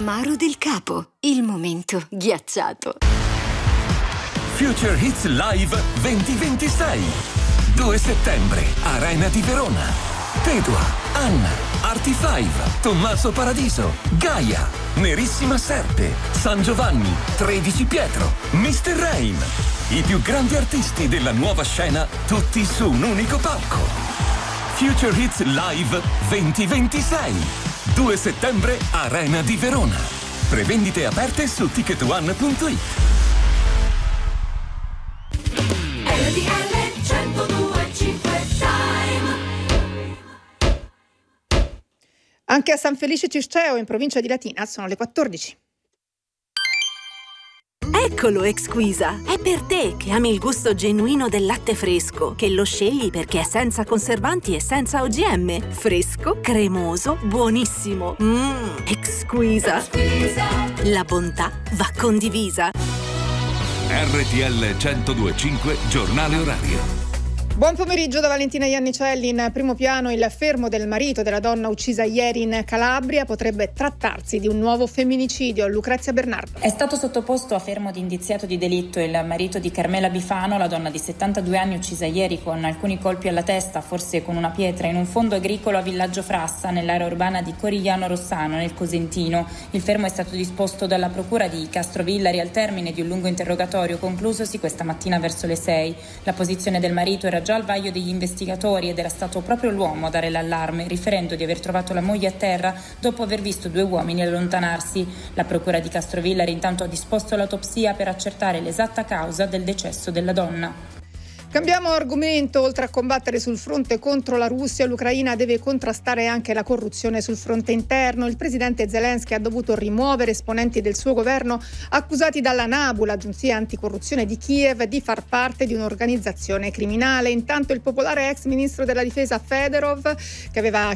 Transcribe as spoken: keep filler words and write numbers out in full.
Amaro del Capo, il momento ghiacciato. Future Hits Live duemilaventisei. due settembre, Arena di Verona. Pedua, Anna, Artifive, Tommaso Paradiso, Gaia, Nerissima Serpe, San Giovanni, tredici Pietro, mister Rain. I più grandi artisti della nuova scena, tutti su un unico palco. Future Hits Live duemilaventisei. due settembre, Arena di Verona. Prevendite aperte su ticket one punto it. R T L centodue e cinque Time. Anche a San Felice Circeo, in provincia di Latina, sono le quattordici. Eccolo Exquisa, è per te che ami il gusto genuino del latte fresco, che lo scegli perché è senza conservanti e senza O G M. Fresco, cremoso, buonissimo. Mmm, Exquisa. La bontà va condivisa. R T L centodue e cinque, giornale orario. Buon pomeriggio da Valentina Iannicelli. In primo piano il fermo del marito della donna uccisa ieri in Calabria. Potrebbe trattarsi di un nuovo femminicidio. Lucrezia Bernardo. È stato sottoposto a fermo di indiziato di delitto il marito di Carmela Bifano, la donna di settantadue anni uccisa ieri con alcuni colpi alla testa, forse con una pietra, in un fondo agricolo a Villaggio Frassa, nell'area urbana di Corigliano Rossano, nel Cosentino. Il fermo è stato disposto dalla procura di Castrovillari al termine di un lungo interrogatorio conclusosi questa mattina verso le sei. La posizione del marito era già al vaglio degli investigatori ed era stato proprio l'uomo a dare l'allarme, riferendo di aver trovato la moglie a terra dopo aver visto due uomini allontanarsi. La procura di Castrovillari intanto ha disposto l'autopsia per accertare l'esatta causa del decesso della donna. Cambiamo argomento. Oltre a combattere sul fronte contro la Russia, l'Ucraina deve contrastare anche la corruzione sul fronte interno. Il presidente Zelensky ha dovuto rimuovere esponenti del suo governo accusati dalla NABU, l'agenzia anticorruzione di Kiev, di far parte di un'organizzazione criminale. Intanto il popolare ex ministro della difesa Fedorov, che aveva